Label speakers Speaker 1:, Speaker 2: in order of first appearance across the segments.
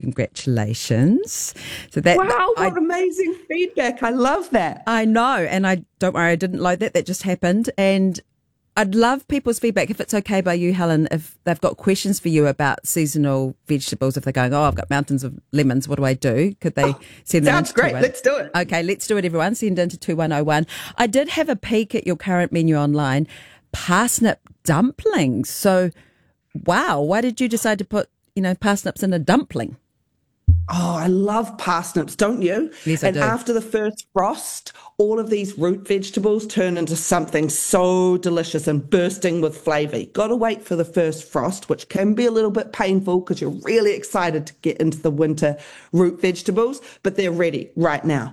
Speaker 1: congratulations. So
Speaker 2: Wow, what amazing feedback. I love that.
Speaker 1: I know. And don't worry, I didn't load that. That just happened. And I'd love people's feedback, if it's okay by you, Helen, if they've got questions for you about seasonal vegetables, if they're going, I've got mountains of lemons, what do I do? Could they send them?
Speaker 2: Sounds great. Let's do it.
Speaker 1: Okay, let's do it, everyone. Send into 2101. I did have a peek at your current menu online, parsnip dumplings. So, wow, why did you decide to put, parsnips in a dumpling?
Speaker 2: Oh, I love parsnips, don't you?
Speaker 1: Yes, I do.
Speaker 2: And after the first frost, all of these root vegetables turn into something so delicious and bursting with flavour. Got to wait for the first frost, which can be a little bit painful because you're really excited to get into the winter root vegetables, but they're ready right now.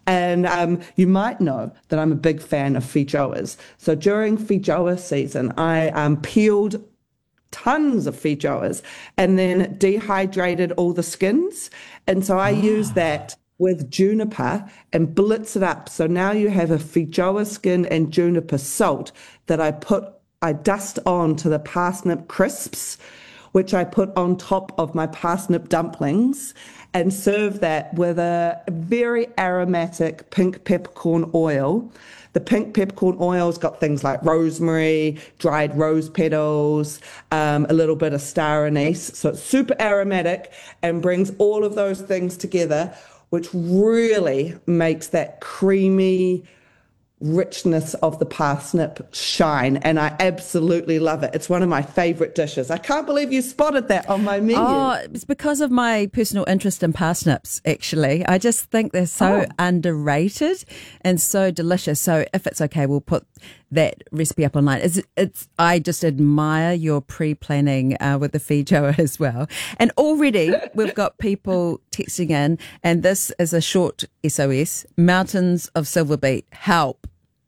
Speaker 2: And you might know that I'm a big fan of feijoas. So during feijoa season, I peeled tons of feijoas and then dehydrated all the skins. And so I use that with juniper and blitz it up. So now you have a feijoa skin and juniper salt that I dust on to the parsnip crisps, which I put on top of my parsnip dumplings, and serve that with a very aromatic pink peppercorn oil. The pink peppercorn oil's got things like rosemary, dried rose petals, a little bit of star anise. So it's super aromatic and brings all of those things together, which really makes that creamy richness of the parsnip shine. And I absolutely love it. It's one of my favorite dishes. I can't believe you spotted that on my menu.
Speaker 1: Oh, it's because of my personal interest in parsnips, actually. I just think they're so underrated and so delicious. So if it's okay, we'll put that recipe up online. I just admire your pre-planning with the feijoa as well. And already we've got people texting in, and this is a short SOS. Mountains of silver beet, help.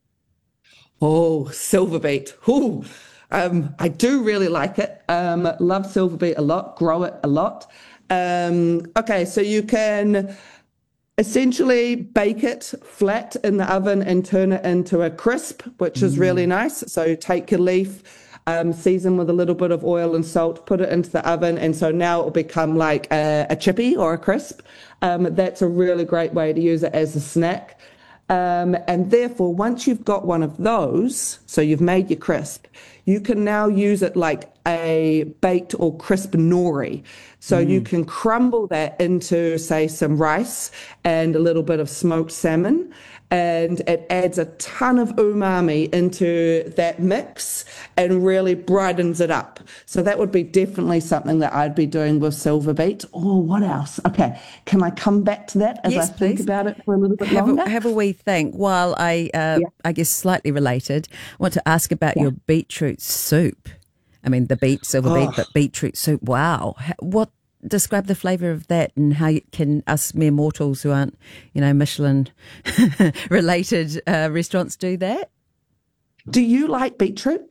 Speaker 2: Oh, silver beet. Ooh, I do really like it. Love silver beet a lot, grow it a lot. Okay, so you can essentially bake it flat in the oven and turn it into a crisp, which is really nice. So take your leaf, season with a little bit of oil and salt, put it into the oven, and so now it will become like a chippy or a crisp. That's a really great way to use it as a snack. And therefore, once you've got one of those, so you've made your crisp, you can now use it like a baked or crisp nori. So you can crumble that into, say, some rice and a little bit of smoked salmon, and it adds a ton of umami into that mix and really brightens it up. So that would be definitely something that I'd be doing with silver beet. Oh, what else? Okay, can I come back to that as
Speaker 1: yes,
Speaker 2: I think
Speaker 1: please.
Speaker 2: about it for a little bit longer?
Speaker 1: Have a wee think. While I guess slightly related, I want to ask about your beetroot soup. I mean, the beet, silver beet, but beetroot soup. Wow. Describe the flavour of that and how can us mere mortals who aren't, Michelin related restaurants do that?
Speaker 2: Do you like beetroot?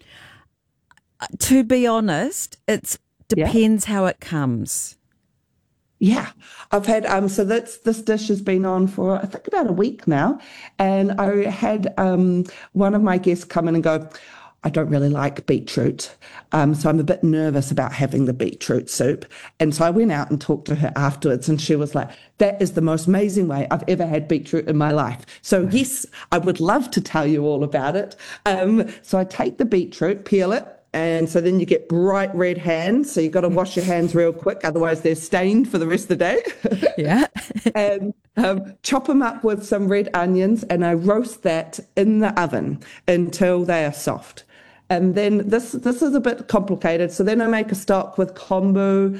Speaker 1: To be honest, it depends how it comes.
Speaker 2: Yeah, I've had so this dish has been on for I think about a week now, and I had one of my guests come in and go, I don't really like beetroot, so I'm a bit nervous about having the beetroot soup. And so I went out and talked to her afterwards, and she was like, that is the most amazing way I've ever had beetroot in my life. So yes, I would love to tell you all about it. So I take the beetroot, peel it, and so then you get bright red hands. So you've got to wash your hands real quick, otherwise they're stained for the rest of the day.
Speaker 1: Yeah.
Speaker 2: And chop them up with some red onions, and I roast that in the oven until they are soft. And then this is a bit complicated. So then I make a stock with kombu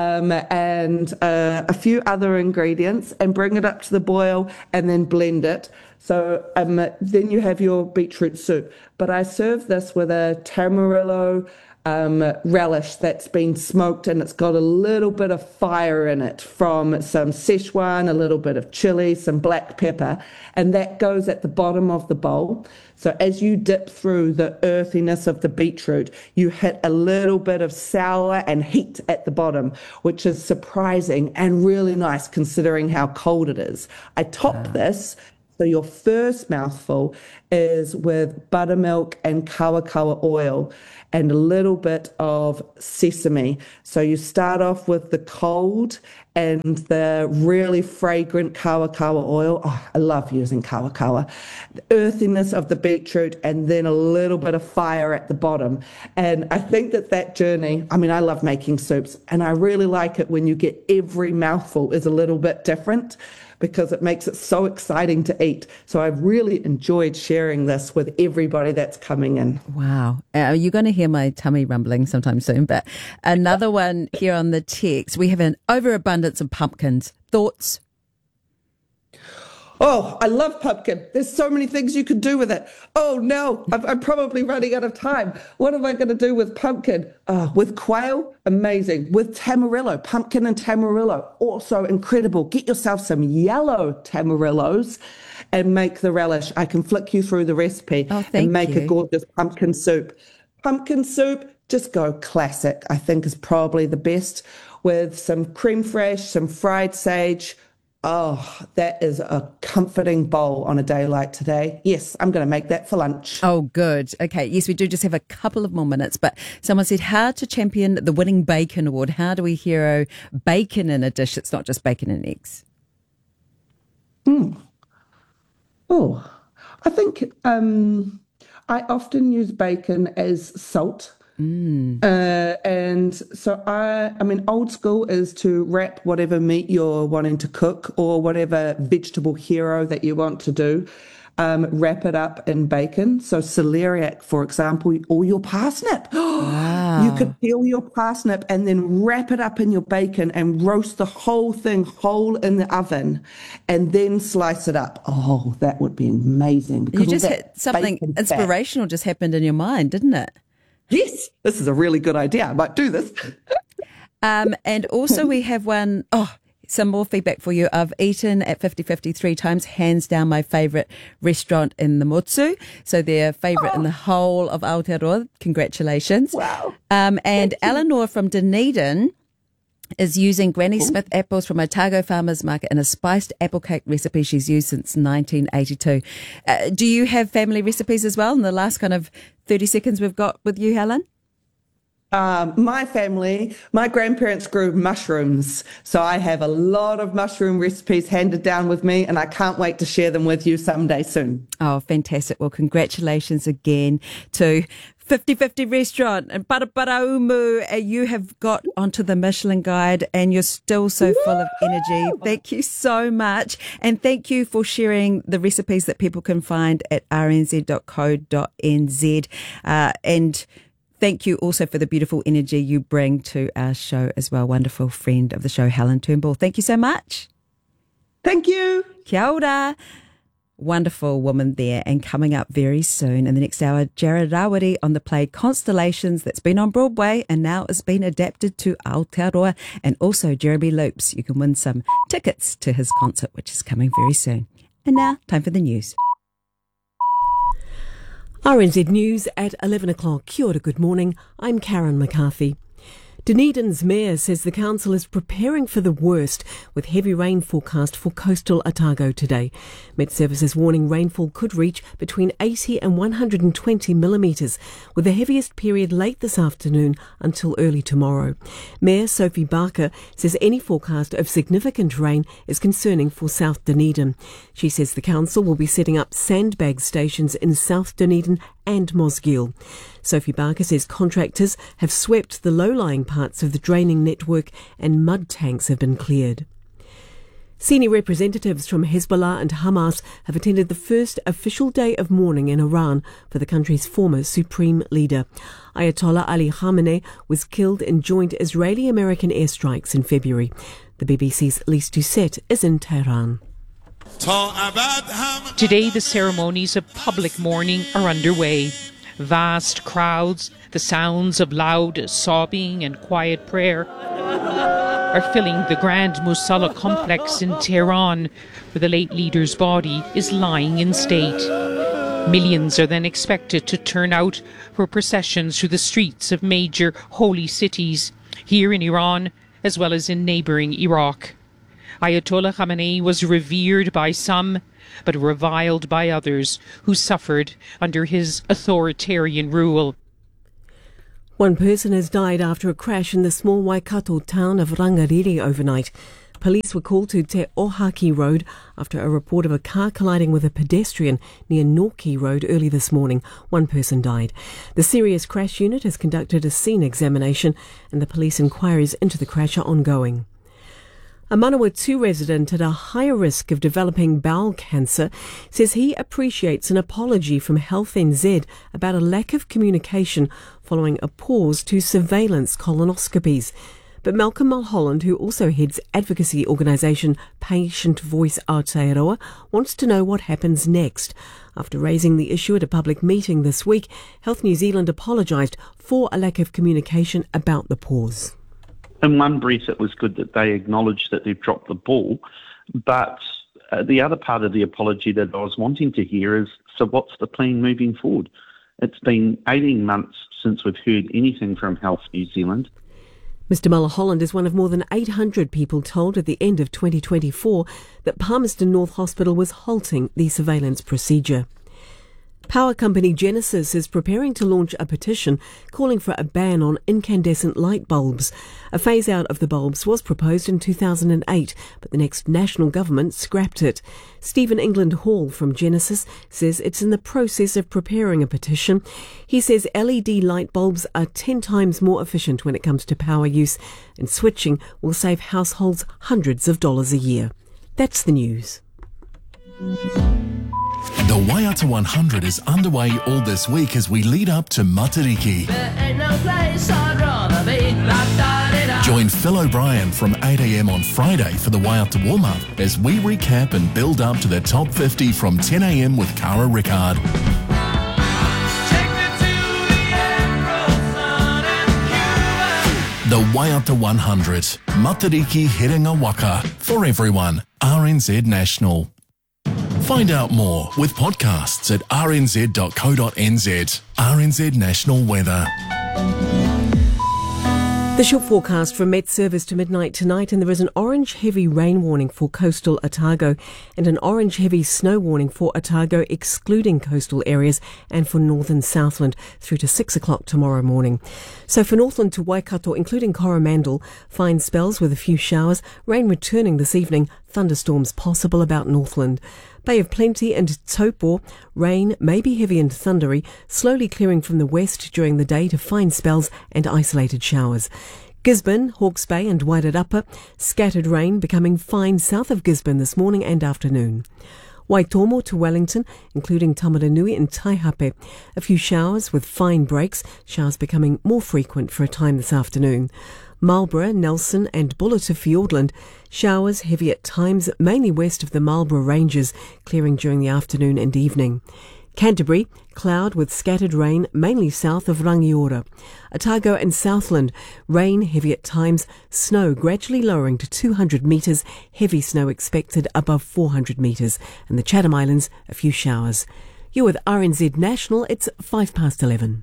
Speaker 2: and a few other ingredients and bring it up to the boil and then blend it. So then you have your beetroot soup. But I serve this with a tamarillo relish that's been smoked, and it's got a little bit of fire in it from some Szechuan, a little bit of chili, some black pepper, and that goes at the bottom of the bowl. So as you dip through the earthiness of the beetroot, you hit a little bit of sour and heat at the bottom, which is surprising and really nice considering how cold it is. I top this. So your first mouthful is with buttermilk and kawakawa oil and a little bit of sesame. So you start off with the cold and the really fragrant kawa oil. Oh, I love using kawa. The earthiness of the beetroot, and then a little bit of fire at the bottom. And I think that journey, I mean, I love making soups, and I really like it when you get every mouthful is a little bit different, because it makes it so exciting to eat. So I've really enjoyed sharing this with everybody that's coming in.
Speaker 1: Wow. You're going to hear my tummy rumbling sometime soon. But another one here on the text. We have an overabundance of pumpkins. Thoughts?
Speaker 2: Oh, I love pumpkin. There's so many things you could do with it. Oh, no, I'm probably running out of time. What am I going to do with pumpkin? With quail, amazing. With tamarillo, pumpkin and tamarillo, also incredible. Get yourself some yellow tamarillos and make the relish. I can flick you through the recipe and make a gorgeous pumpkin soup. Pumpkin soup, just go classic, I think is probably the best, with some creme fraiche, some fried sage. Oh, that is a comforting bowl on a day like today. Yes, I'm going to make that for lunch.
Speaker 1: Oh, good. Okay. Yes, we do just have a couple of more minutes, but someone said, how to champion the winning bacon award? How do we hero bacon in a dish? It's not just bacon and eggs.
Speaker 2: Oh, I think I often use bacon as salt. And so I mean, old school is to wrap whatever meat you're wanting to cook or whatever vegetable hero that you want to do, wrap it up in bacon. So celeriac, for example, or your parsnip.
Speaker 1: Wow.
Speaker 2: You could peel your parsnip and then wrap it up in your bacon and roast the whole thing whole in the oven and then slice it up. Oh, that would be amazing.
Speaker 1: You just had something inspirational just happened in your mind, didn't it?
Speaker 2: Yes, this is a really good idea. I might do this.
Speaker 1: And also we have some more feedback for you. I've eaten at 50/50 3 times, hands down my favourite restaurant in the Mutsu. So their favourite in the whole of Aotearoa. Congratulations.
Speaker 2: Wow.
Speaker 1: And Eleanor from Dunedin is using Granny Smith apples from Otago Farmers Market in a spiced apple cake recipe she's used since 1982. Do you have family recipes as well in the last kind of 30 seconds we've got with you, Helen?
Speaker 2: My family, my grandparents grew mushrooms, so I have a lot of mushroom recipes handed down with me, and I can't wait to share them with you someday soon.
Speaker 1: Oh, fantastic. Well, congratulations again to 50/50 Restaurant and Paraparaumu. You have got onto the Michelin Guide and you're still so full of energy. Thank you so much. And thank you for sharing the recipes that people can find at rnz.co.nz. And thank you also for the beautiful energy you bring to our show as well. Wonderful friend of the show, Helen Turnbull. Thank you so much.
Speaker 2: Thank you.
Speaker 1: Kia ora. Wonderful woman there. And coming up very soon in the next hour, Jared Rawiri on the play Constellations that's been on Broadway and now has been adapted to Aotearoa, and also Jeremy Loops. You can win some tickets to his concert, which is coming very soon. And now, time for the news.
Speaker 3: RNZ News at 11 o'clock. Kia ora, good morning. I'm Karen McCarthy. Dunedin's mayor says the council is preparing for the worst, with heavy rain forecast for coastal Otago today. Met Services warning rainfall could reach between 80 and 120 millimetres, with the heaviest period late this afternoon until early tomorrow. Mayor Sophie Barker says any forecast of significant rain is concerning for South Dunedin. She says the council will be setting up sandbag stations in South Dunedin and Mosgiel. Sophie Barker says contractors have swept the low-lying parts of the draining network and mud tanks have been cleared. Senior representatives from Hezbollah and Hamas have attended the first official day of mourning in Iran for the country's former supreme leader. Ayatollah Ali Khamenei was killed in joint Israeli-American airstrikes in February. The BBC's Lise Doucette is in Tehran.
Speaker 4: Today, the ceremonies of public mourning are underway. Vast crowds, the sounds of loud sobbing and quiet prayer are filling the Grand Musalla complex in Tehran, where the late leader's body is lying in state. Millions are then expected to turn out for processions through the streets of major holy cities, here in Iran as well as in neighbouring Iraq. Ayatollah Khamenei was revered by some, but reviled by others who suffered under his authoritarian rule.
Speaker 3: One person has died after a crash in the small Waikato town of Rangariri overnight. Police were called to Te Ohaki Road after a report of a car colliding with a pedestrian near Norquay Road early this morning. One person died. The Serious Crash Unit has conducted a scene examination and the police inquiries into the crash are ongoing. A Manawatu resident at a higher risk of developing bowel cancer says he appreciates an apology from Health NZ about a lack of communication following a pause to surveillance colonoscopies. But Malcolm Mulholland, who also heads advocacy organisation Patient Voice Aotearoa, wants to know what happens next. After raising the issue at a public meeting this week, Health New Zealand apologised for a lack of communication about the pause.
Speaker 5: In one breath, it was good that they acknowledged that they've dropped the ball, but the other part of the apology that I was wanting to hear is, so what's the plan moving forward? It's been 18 months since we've heard anything from Health New Zealand.
Speaker 3: Mr Mulholland is one of more than 800 people told at the end of 2024 that Palmerston North Hospital was halting the surveillance procedure. Power company Genesis is preparing to launch a petition calling for a ban on incandescent light bulbs. A phase-out of the bulbs was proposed in 2008, but the next national government scrapped it. Stephen England Hall from Genesis says it's in the process of preparing a petition. He says LED light bulbs are 10 times more efficient when it comes to power use, and switching will save households hundreds of dollars a year. That's the news.
Speaker 6: The Waiata 100 is underway all this week as we lead up to Matariki. Join Phil O'Brien from 8 a.m. on Friday for the Waiata warm-up as we recap and build up to the top 50 from 10 a.m. with Cara Rickard. The Waiata 100, Matariki Herenga Waka, for everyone, RNZ National. Find out more with podcasts at rnz.co.nz. RNZ National Weather.
Speaker 3: The short forecast from Met Service to midnight tonight, and there is an orange heavy rain warning for coastal Otago and an orange heavy snow warning for Otago, excluding coastal areas, and for northern Southland through to 6 o'clock tomorrow morning. So for Northland to Waikato, including Coromandel, fine spells with a few showers, rain returning this evening, thunderstorms possible about Northland. Bay of Plenty and Taupo, rain may be heavy and thundery, slowly clearing from the west during the day to fine spells and isolated showers. Gisborne, Hawke's Bay and Wairarapa, scattered rain becoming fine south of Gisborne this morning and afternoon. Waitomo to Wellington, including Tamaranui and Taihape. A few showers with fine breaks, showers becoming more frequent for a time this afternoon. Marlborough, Nelson and Buller to Fiordland, showers heavy at times, mainly west of the Marlborough Ranges, clearing during the afternoon and evening. Canterbury, cloud with scattered rain, mainly south of Rangiora. Otago and Southland, rain heavy at times, snow gradually lowering to 200 metres, heavy snow expected above 400 metres. And the Chatham Islands, a few showers. You're with RNZ National, it's 11:05.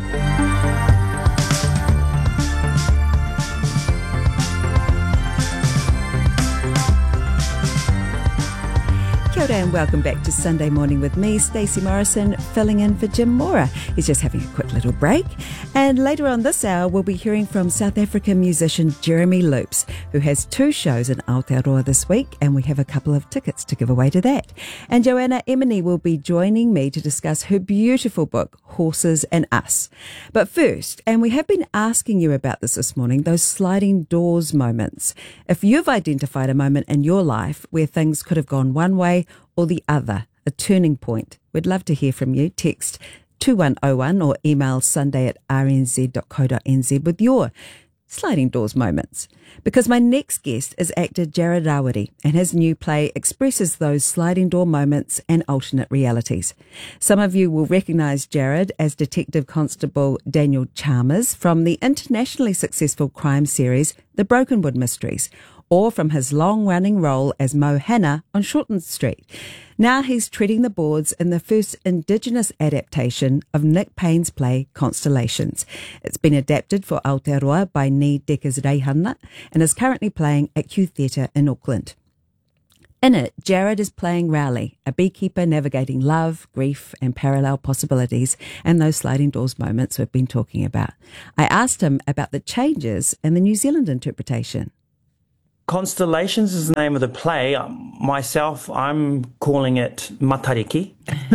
Speaker 1: Kia ora and welcome back to Sunday Morning with me, Stacey Morrison, filling in for Jim Mora. He's just having a quick little break. And later on this hour, we'll be hearing from South African musician Jeremy Loops, who has 2 shows in Aotearoa this week, and we have a couple of tickets to give away to that. And Joanna Emini will be joining me to discuss her beautiful book, Horses and Us. But first, and we have been asking you about this morning, those sliding doors moments. If you've identified a moment in your life where things could have gone one way or the other, a turning point, we'd love to hear from you. Text 2101 or email sunday@rnz.co.nz with your sliding doors moments. Because my next guest is actor Jared Rawiri, and his new play expresses those sliding door moments and alternate realities. Some of you will recognise Jared as Detective Constable Daniel Chalmers from the internationally successful crime series The Brokenwood Mysteries, or from his long-running role as Mo Hanna on Shortland Street. Now he's treading the boards in the first Indigenous adaptation of Nick Payne's play Constellations. It's been adapted for Aotearoa by Ni Deckers Reihana and is currently playing at Q Theatre in Auckland. In it, Jared is playing Rowley, a beekeeper navigating love, grief and parallel possibilities and those sliding doors moments we've been talking about. I asked him about the changes in the New Zealand interpretation.
Speaker 7: Constellations is the name of the play. Myself, I'm calling it Matariki.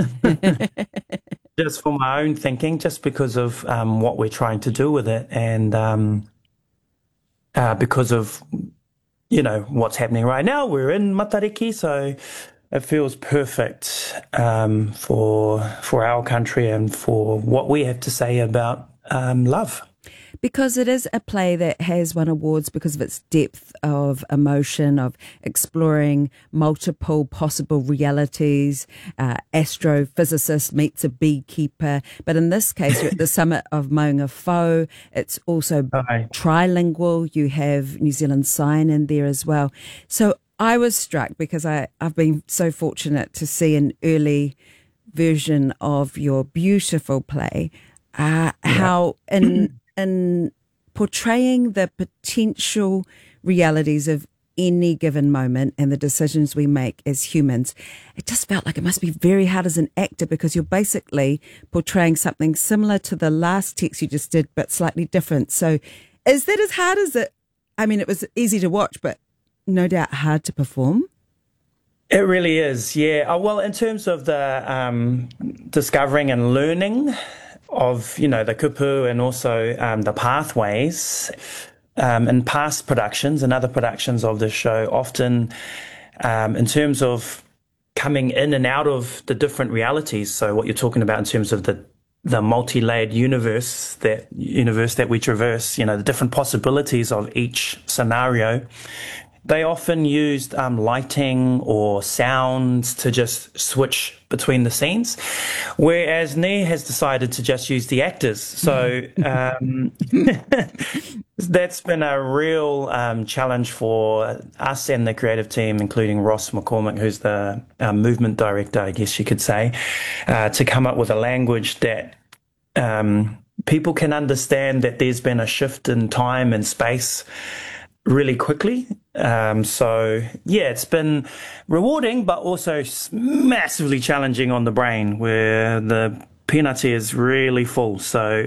Speaker 7: Just for my own thinking, just because of what we're trying to do with it, and because of, what's happening right now. We're in Matariki, so it feels perfect for our country and for what we have to say about love.
Speaker 1: Because it is a play that has won awards because of its depth of emotion, of exploring multiple possible realities. Astrophysicist meets a beekeeper. But in this case, you're at the summit of Maunga Fau. It's also trilingual. You have New Zealand Sign in there as well. So I was struck because I've been so fortunate to see an early version of your beautiful play, how in portraying the potential realities of any given moment and the decisions we make as humans, it just felt like it must be very hard as an actor because you're basically portraying something similar to the last text you just did, but slightly different. So is that as hard as it? I mean, it was easy to watch, but no doubt hard to perform.
Speaker 7: It really is, yeah. Well, in terms of the discovering and learning of, the kupu and also the pathways in past productions and other productions of the show, often in terms of coming in and out of the different realities. So what you're talking about in terms of the multi-layered universe that we traverse, the different possibilities of each scenario. They often used lighting or sounds to just switch between the scenes, whereas Ni has decided to just use the actors. So that's been a real challenge for us and the creative team, including Ross McCormick, who's the movement director, I guess you could say, to come up with a language that people can understand that there's been a shift in time and space really quickly. It's been rewarding, but also massively challenging on the brain, where the peanut is really full. So,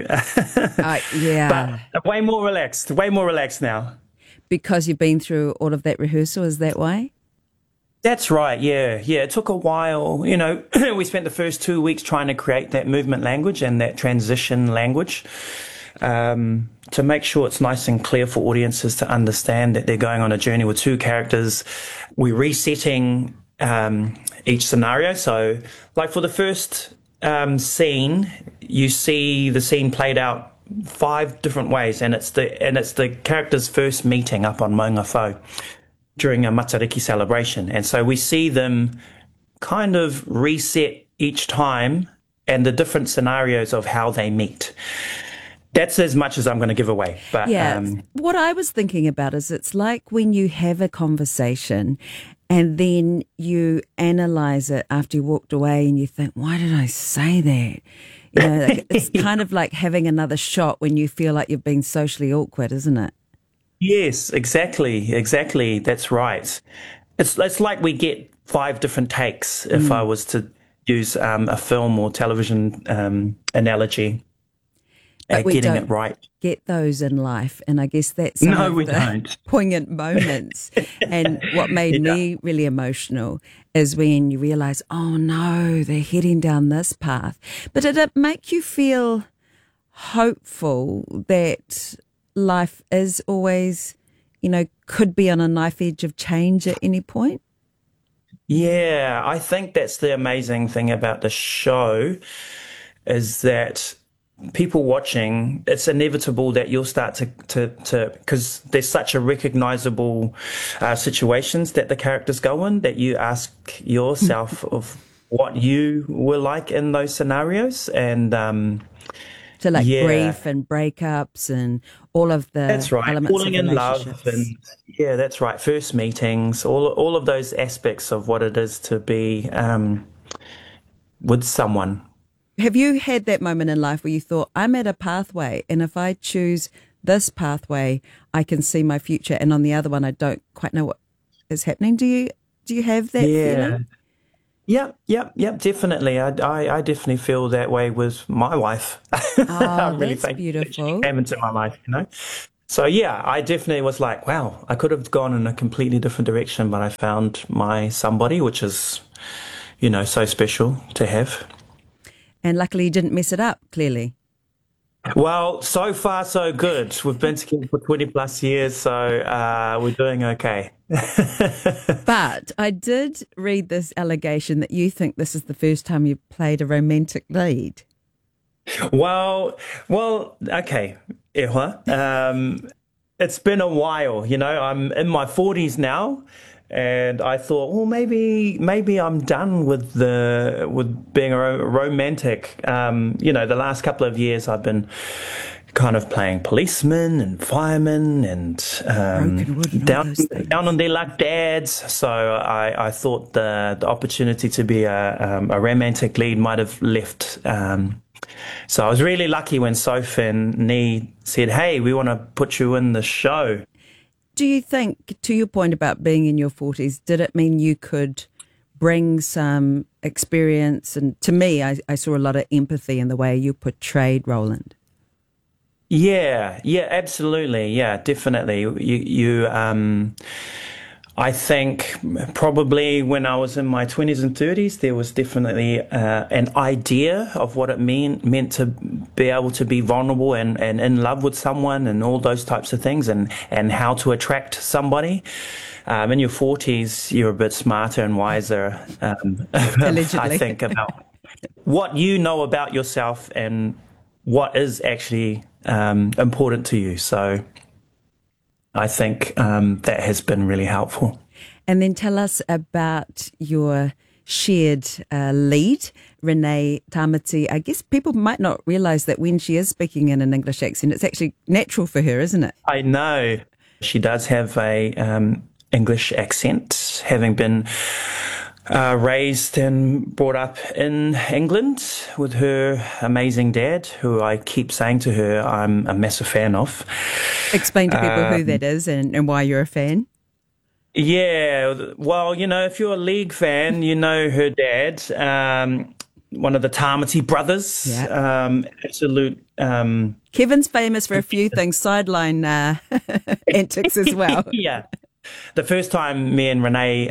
Speaker 1: yeah,
Speaker 7: but way more relaxed now.
Speaker 1: Because you've been through all of that rehearsal, is that why?
Speaker 7: That's right. Yeah. It took a while. We spent the first 2 weeks trying to create that movement language and that transition language. To make sure it's nice and clear for audiences to understand that they're going on a journey with two characters. We're resetting each scenario. So, like for the first scene, you see the scene played out 5 different ways, and it's the characters' first meeting up on Maunga Fau during a Matariki celebration. And so we see them kind of reset each time and the different scenarios of how they meet. That's as much as I'm going to give away. But
Speaker 1: what I was thinking about is it's like when you have a conversation and then you analyze it after you walked away and you think, why did I say that? It's kind of like having another shot when you feel like you've been socially awkward, isn't it?
Speaker 7: Yes, exactly. That's right. It's like we get 5 different takes if I was to use a film or television analogy.
Speaker 1: But we
Speaker 7: getting
Speaker 1: don't
Speaker 7: it right.
Speaker 1: Get those in life, and I guess that's some of the
Speaker 7: don't.
Speaker 1: Poignant moments. And what made me really emotional is when you realise, oh no, they're heading down this path. But did it make you feel hopeful that life is always, could be on a knife edge of change at any point?
Speaker 7: Yeah, I think that's the amazing thing about the show, is that people watching, it's inevitable that you'll start to because there's such a recognizable situations that the characters go in, that you ask yourself of what you were like in those scenarios. And
Speaker 1: so grief and breakups and all of the
Speaker 7: that's right,
Speaker 1: elements
Speaker 7: falling
Speaker 1: of
Speaker 7: in love, and that's right, first meetings, all of those aspects of what it is to be with someone.
Speaker 1: Have you had that moment in life where you thought, I'm at a pathway, and if I choose this pathway, I can see my future, and on the other one, I don't quite know what is happening? Do you have that feeling?
Speaker 7: Yep, definitely. I definitely feel that way with my wife.
Speaker 1: Oh,
Speaker 7: I'm really
Speaker 1: that's beautiful.
Speaker 7: She came into my life, So yeah, I definitely was like, wow, I could have gone in a completely different direction, but I found my somebody, which is, so special to have.
Speaker 1: And luckily you didn't mess it up, clearly.
Speaker 7: Well, so far so good. We've been together for 20 plus years, so we're doing okay.
Speaker 1: But I did read this allegation that you think this is the first time you played a romantic lead.
Speaker 7: Well, okay, Ehua. It's been a while, I'm in my 40s now, and I thought, well, maybe I'm done with being a romantic. The last couple of years I've been kind of playing policemen and firemen and down on their luck dads. So I thought the opportunity to be a romantic lead might have left. So I was really lucky when Soph and Nee said, hey, we want to put you in the show.
Speaker 1: Do you think, to your point about being in your 40s, did it mean you could bring some experience? And to me, I saw a lot of empathy in the way you portrayed Roland.
Speaker 7: Yeah, absolutely. Yeah, definitely. I think probably when I was in my 20s and 30s, there was definitely an idea of what it meant to be able to be vulnerable and in love with someone and all those types of things and how to attract somebody. In your 40s, you're a bit smarter and wiser, I think, about what you know about yourself and what is actually important to you. So I think that has been really helpful.
Speaker 1: And then tell us about your shared lead, Renee Tamati. I guess people might not realise that when she is speaking in an English accent, it's actually natural for her, isn't it?
Speaker 7: I know. She does have a English accent, having been raised and brought up in England with her amazing dad, who I keep saying to her I'm a massive fan of.
Speaker 1: Explain to people who that is and why you're a fan.
Speaker 7: Yeah, well, if you're a league fan, you know her dad, one of the Tamati brothers.
Speaker 1: Yeah.
Speaker 7: Absolute.
Speaker 1: Kevin's famous for a few things, sideline antics as well.
Speaker 7: Yeah. The first time me and Renee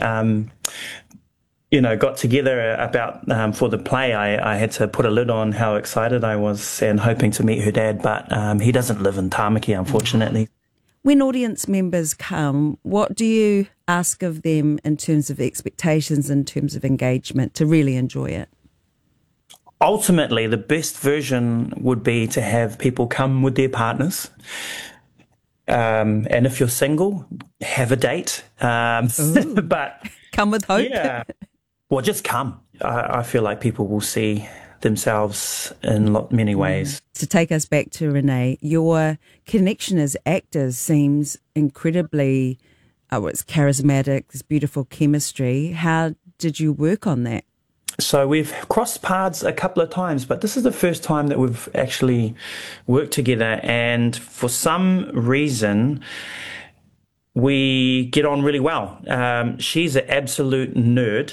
Speaker 7: got together about for the play, I had to put a lid on how excited I was and hoping to meet her dad, but he doesn't live in Tāmaki, unfortunately.
Speaker 1: When audience members come, what do you ask of them in terms of expectations, in terms of engagement, to really enjoy it?
Speaker 7: Ultimately, the best version would be to have people come with their partners. And if you're single, have a date. But
Speaker 1: come with hope.
Speaker 7: Yeah. Well, just come. I feel like people will see themselves in many ways.
Speaker 1: To take us back to Renee, your connection as actors seems incredibly, it's charismatic, there's beautiful chemistry. How did you work on that?
Speaker 7: So we've crossed paths a couple of times, but this is the first time that we've actually worked together. And for some reason, we get on really well. She's an absolute nerd,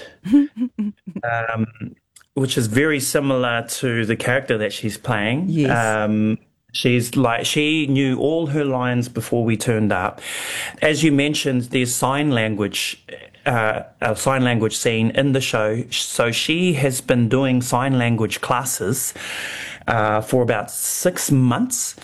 Speaker 7: which is very similar to the character that she's playing.
Speaker 1: Yes.
Speaker 7: She knew all her lines before we turned up. As you mentioned, there's a sign language scene in the show. So she has been doing sign language classes for about 6 months.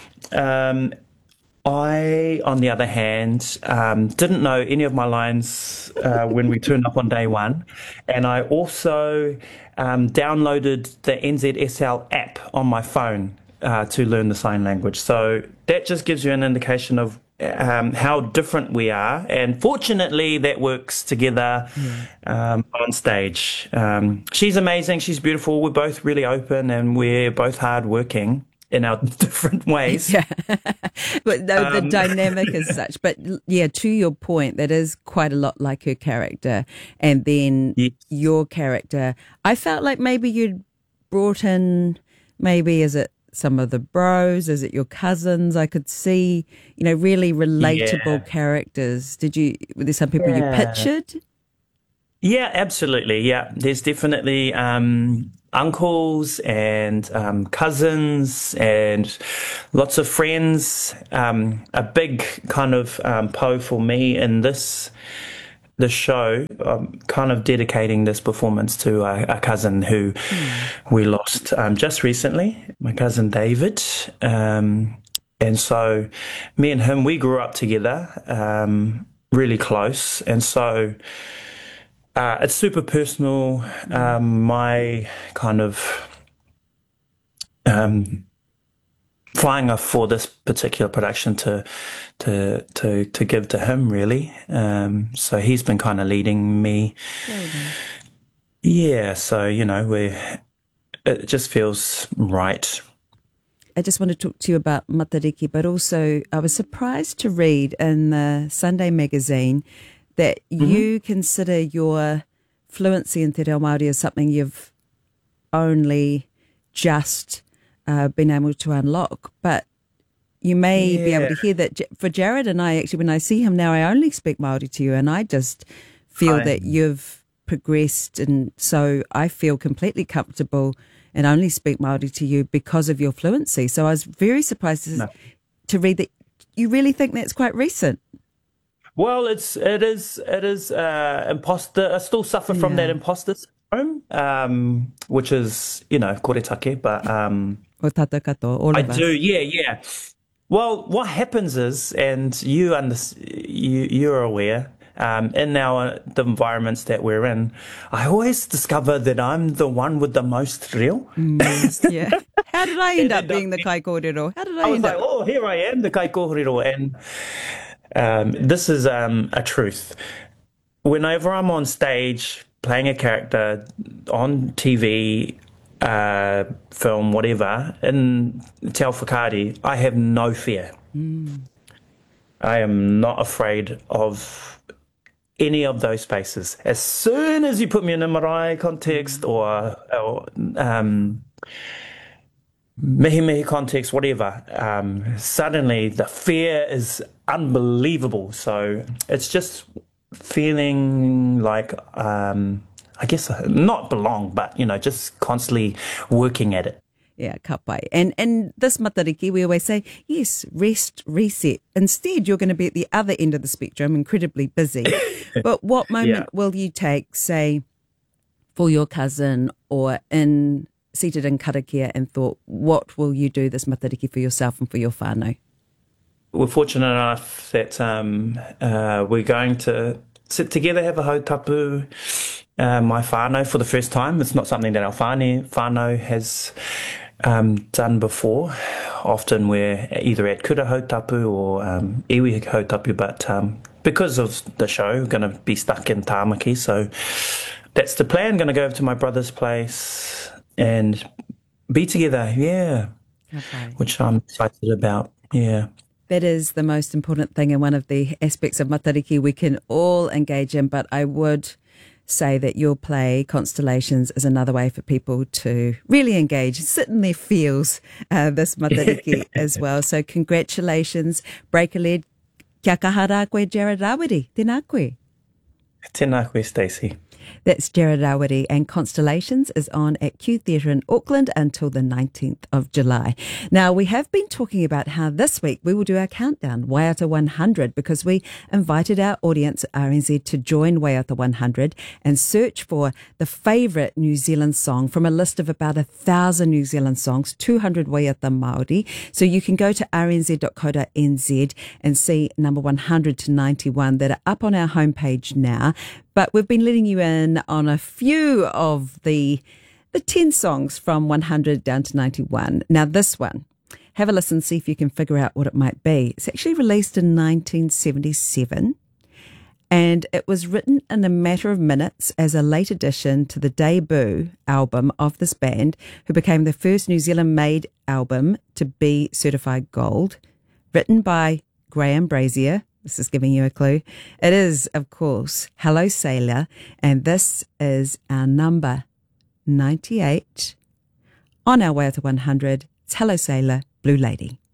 Speaker 7: I, on the other hand, didn't know any of my lines when we turned up on day one. And I also downloaded the NZSL app on my phone to learn the sign language. So that just gives you an indication of how different we are. And fortunately, that works together on stage. She's amazing. She's beautiful. We're both really open and we're both hardworking in our different ways.
Speaker 1: Yeah. But the dynamic is such. But yeah, to your point, that is quite a lot like her character. And then your character, I felt like maybe you'd brought in, is it some of the bros? Is it your cousins? I could see, really relatable characters. Were there some people you pictured?
Speaker 7: Yeah, absolutely. Yeah, there's definitely uncles and cousins and lots of friends. A big kind of po for me in this show, kind of dedicating this performance to a cousin who we lost just recently, my cousin David. And so me and him, we grew up together, really close. And so it's super personal. My kind of flying off for this particular production to give to him, really. So he's been kind of leading me. Yeah, so, it just feels right.
Speaker 1: I just want to talk to you about Matariki, but also I was surprised to read in the Sunday magazine that you consider your fluency in Te Reo Māori as something you've only just been able to unlock. But you may be able to hear that for Jared and I, actually, when I see him now, I only speak Māori to you, and I just feel that you've progressed, and so I feel completely comfortable and only speak Māori to you because of your fluency. So I was very surprised to read that you really think that's quite recent.
Speaker 7: Well, it is imposter. I still suffer from that imposter syndrome, which is, koretake, but
Speaker 1: O tata katoa, all
Speaker 7: I
Speaker 1: of us.
Speaker 7: do, yeah. Well, what happens is, and you're aware, in the environments that we're in, I always discover that I'm the one with the most reo.
Speaker 1: Yeah. How did I end up being the kai kōrero? How did I
Speaker 7: was
Speaker 1: end up?
Speaker 7: like, here I am, the kai kōrero. And this is a truth. Whenever I'm on stage playing a character on TV, film, whatever, in Te Ao Whakaari, I have no fear. I am not afraid of any of those spaces. As soon as you put me in a marae context or mihi context, whatever, suddenly the fear is unbelievable. So it's just feeling like, I guess, not belong, but, just constantly working at it.
Speaker 1: Yeah, ka pai. And this Matariki, we always say, yes, rest, reset. Instead, you're going to be at the other end of the spectrum, incredibly busy. But what moment will you take, say, for your cousin or seated in karakia and thought, what will you do this Matariki for yourself and for your whānau?
Speaker 7: We're fortunate enough that we're going to sit together, have a hautapu, my whānau for the first time. It's not something that our whānau has done before. Often we're either at kura hautapu or iwi hautapu, but because of the show, we're going to be stuck in Tāmaki. So that's the plan. Going to go over to my brother's place and be together, which I'm excited about,
Speaker 1: That is the most important thing and one of the aspects of Matariki we can all engage in, but I would say that your play, Constellations, is another way for people to really engage, sit in their feels, this Matariki as well. So congratulations, break a leg, kia kaha rā koe, Jared Rawiri, tēnā koe.
Speaker 7: Tēnā koe, Stacey.
Speaker 1: That's Jared Rawiri, and Constellations is on at Q Theatre in Auckland until the 19th of July. Now, we have been talking about how this week we will do our countdown, Waiata 100, because we invited our audience at RNZ to join Waiata 100 and search for the favourite New Zealand song from a list of about 1,000 New Zealand songs, 200 Waiata Māori. So you can go to rnz.co.nz and see number 100 to 91 that are up on our homepage now. But we've been letting you in on a few of the 10 songs from 100 down to 91. Now this one, have a listen, see if you can figure out what it might be. It's actually released in 1977 and it was written in a matter of minutes as a late addition to the debut album of this band, who became the first New Zealand-made album to be certified gold, written by Graham Brazier. This is giving you a clue. It is, of course, Hello Sailor, and this is our number 98 on our Waiata 100. It's Hello Sailor, Blue Lady.